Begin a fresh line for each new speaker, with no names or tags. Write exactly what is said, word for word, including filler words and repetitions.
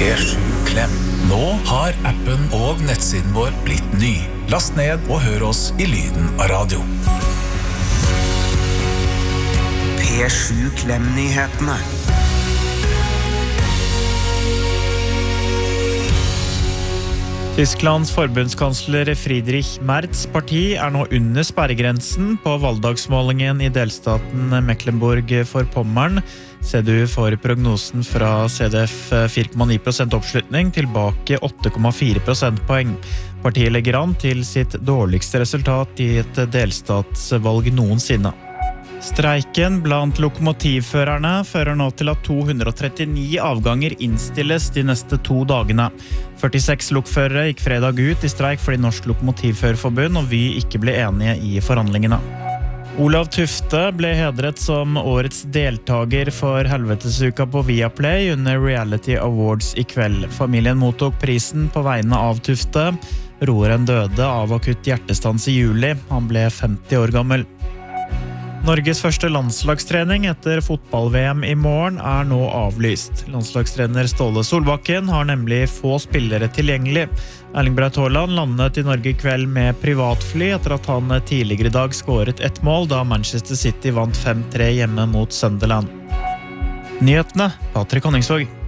P sju Klem. Nå har appen og nettsiden vår blitt ny. Last ned og hør oss i lyden av radio.
P sju Klem-nyhetene.
Tysklands forbundskansler Friedrich Merz parti er nå under sperregrensen på valgdagsmålingen i delstaten Mecklenburg-Vorpommern. C D U får prognosen fra C D F fire komma ni prosent oppslutning tilbake åtte komma fire prosentpoeng. Partiet legger an til sitt dårligste resultat i et delstatsvalg noensinne. Streiken blant lokomotivførerne fører nå til at to hundre og trettini avganger innstilles de neste to dagene. førtiseks lokførere gikk fredag ut i streik fordi Norsk Lokomotivførerforbund og Vy ikke ble enige i forhandlingene. Olav Tufte ble hedret som årets deltager for Helvetesuka på Viaplay under Reality Awards i kveld. Familien mottok prisen på vegne av Tufte. Roeren døde av akutt hjertestans i juli. Han ble femti år gammel. Norges første landslagstrening etter fotball-V M i morgen er nå avlyst. Landslagstrener Ståle Solbakken har nemlig få spillere tilgjengelig. Erling Braut Haaland landet i Norge i kveld med privatfly etter at han tidligere i dag skåret ett mål da Manchester City vant fem tre hjemme mot Sunderland. Nyhetene, Patrick Honningsvåg.